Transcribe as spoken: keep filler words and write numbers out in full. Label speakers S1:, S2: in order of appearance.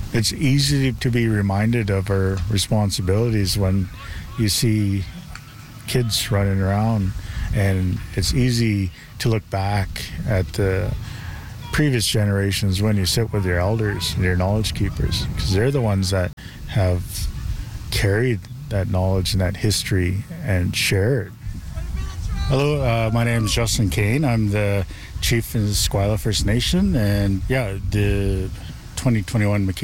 S1: It's easy to be reminded of our responsibilities when you see kids running around, and it's easy to look back at the previous generations when you sit with your elders and your knowledge keepers, because they're the ones that have carried that knowledge and that history and share it. Hello, uh, my name is Justin Kane. I'm the chief in the Esquila First Nation, and yeah, the twenty twenty-one McCabe